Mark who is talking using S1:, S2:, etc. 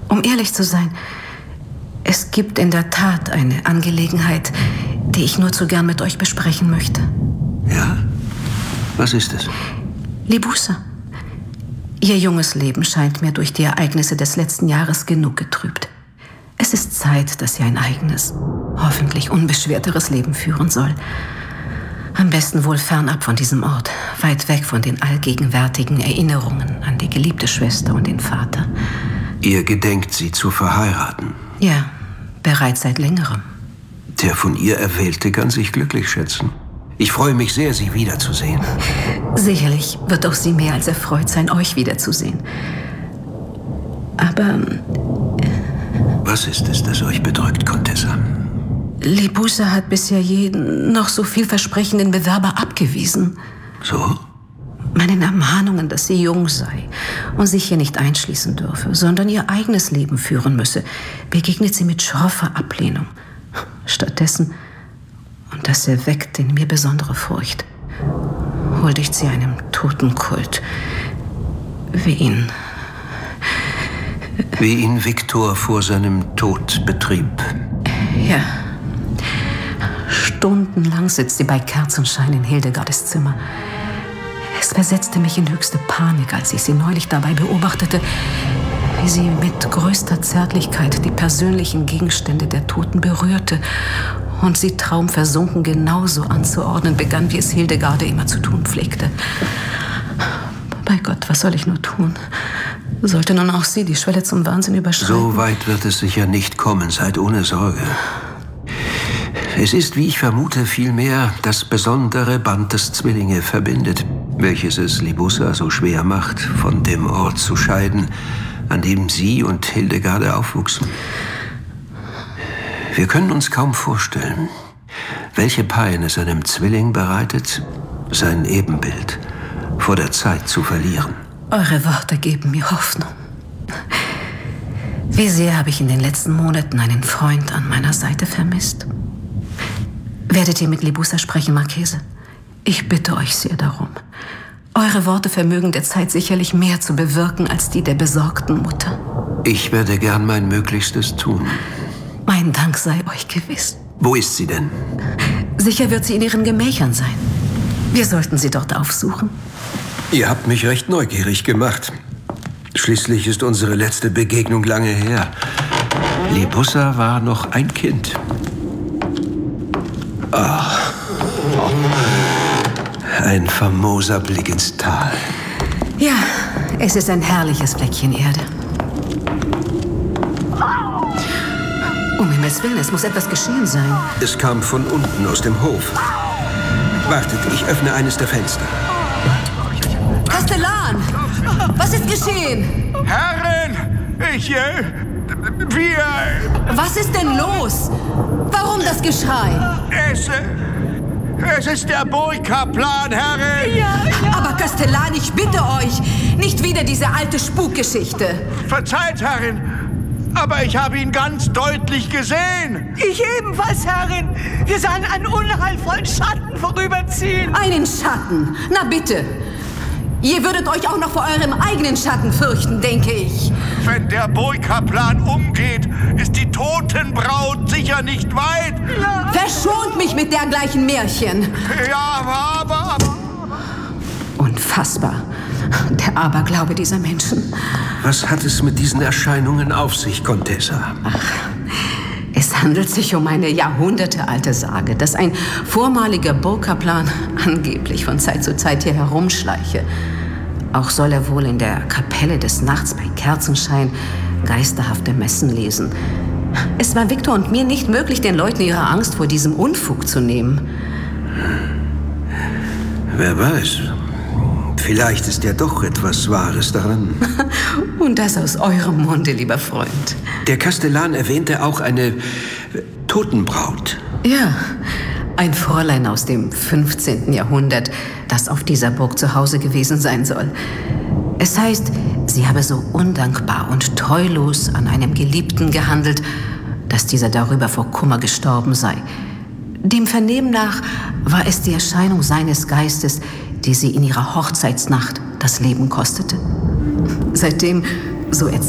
S1: Um ehrlich zu sein, es gibt in der Tat eine Angelegenheit, die ich nur zu gern mit euch besprechen möchte.
S2: Ja? Was ist es?
S1: Libussa. Ihr junges Leben scheint mir durch die Ereignisse des letzten Jahres genug getrübt. Es ist Zeit, dass sie ein eigenes, hoffentlich unbeschwerteres Leben führen soll. Am besten wohl fernab von diesem Ort, weit weg von den allgegenwärtigen Erinnerungen an die geliebte Schwester und den Vater.
S2: Ihr gedenkt, sie zu verheiraten?
S1: Ja, bereits seit längerem.
S2: Der von ihr Erwählte kann sich glücklich schätzen. Ich freue mich sehr, Sie wiederzusehen.
S1: Sicherlich wird auch sie mehr als erfreut sein, euch wiederzusehen. Aber...
S2: Was ist es, das euch bedrückt, Contessa?
S1: Libussa hat bisher jeden noch so vielversprechenden Bewerber abgewiesen.
S2: So?
S1: Meinen Ermahnungen, dass sie jung sei und sich hier nicht einschließen dürfe, sondern ihr eigenes Leben führen müsse, begegnet sie mit schroffer Ablehnung. Stattdessen, und das erweckt in mir besondere Furcht, huldigt sie einem Totenkult, wie ihn
S2: Viktor vor seinem Tod betrieb.
S1: Ja. Stundenlang sitzt sie bei Kerzenschein in Hildegardes Zimmer. Es versetzte mich in höchste Panik, als ich sie neulich dabei beobachtete, wie sie mit größter Zärtlichkeit die persönlichen Gegenstände der Toten berührte und sie traumversunken genauso anzuordnen begann, wie es Hildegarde immer zu tun pflegte. Bei Gott, was soll ich nur tun? Sollte nun auch sie die Schwelle zum Wahnsinn überschreiten?
S2: So weit wird es sicher nicht kommen, seid ohne Sorge. Es ist, wie ich vermute, vielmehr das besondere Band, das Zwillinge verbindet, welches es Libussa so schwer macht, von dem Ort zu scheiden, an dem sie und Hildegarde aufwuchsen. Wir können uns kaum vorstellen, welche Pein es einem Zwilling bereitet, sein Ebenbild vor der Zeit zu verlieren.
S1: Eure Worte geben mir Hoffnung. Wie sehr habe ich in den letzten Monaten einen Freund an meiner Seite vermisst. Werdet ihr mit Libussa sprechen, Marchese? Ich bitte euch sehr darum. Eure Worte vermögen der Zeit sicherlich mehr zu bewirken als die der besorgten Mutter.
S2: Ich werde gern mein Möglichstes tun.
S1: Mein Dank sei euch gewiss.
S2: Wo ist sie denn?
S1: Sicher wird sie in ihren Gemächern sein. Wir sollten sie dort aufsuchen.
S2: Ihr habt mich recht neugierig gemacht. Schließlich ist unsere letzte Begegnung lange her. Libussa war noch ein Kind. Ach, ein famoser Blick ins Tal.
S1: Ja, es ist ein herrliches Fleckchen Erde. Um Himmels Willen, es muss etwas geschehen sein.
S2: Es kam von unten aus dem Hof. Wartet, ich öffne eines der Fenster.
S1: Kastellan! Was ist geschehen?
S3: Herrin! Wir...
S1: Was ist denn los? Warum das Geschrei?
S3: Es ist der Burgkaplan, Herrin!
S1: Ja. Aber Kastellan, ich bitte euch, nicht wieder diese alte Spukgeschichte.
S3: Verzeiht, Herrin, aber ich habe ihn ganz deutlich gesehen.
S4: Ich ebenfalls, Herrin. Wir sahen einen unheilvollen Schatten vorüberziehen.
S1: Einen Schatten? Na bitte. Ihr würdet euch auch noch vor eurem eigenen Schatten fürchten, denke ich.
S3: Wenn der Burgkaplan umgeht, ist die Totenbraut sicher nicht weit.
S4: Ja.
S1: Verschont mich mit dergleichen Märchen.
S3: Ja, aber...
S1: Unfassbar. Der Aberglaube dieser Menschen.
S2: Was hat es mit diesen Erscheinungen auf sich, Contessa?
S1: Ach, es handelt sich um eine jahrhundertealte Sage, dass ein vormaliger Burgkaplan angeblich von Zeit zu Zeit hier herumschleiche. Auch soll er wohl in der Kapelle des Nachts bei Kerzenschein geisterhafte Messen lesen. Es war Viktor und mir nicht möglich, den Leuten ihre Angst vor diesem Unfug zu nehmen.
S2: Wer weiß. Vielleicht ist ja doch etwas Wahres daran.
S1: Und das aus eurem Munde, lieber Freund.
S2: Der Kastellan erwähnte auch eine Totenbraut.
S1: Ja, ein Fräulein aus dem 15. Jahrhundert, das auf dieser Burg zu Hause gewesen sein soll. Es heißt, sie habe so undankbar und treulos an einem Geliebten gehandelt, dass dieser darüber vor Kummer gestorben sei. Dem Vernehmen nach war es die Erscheinung seines Geistes, die sie in ihrer Hochzeitsnacht das Leben kostete. Seitdem, so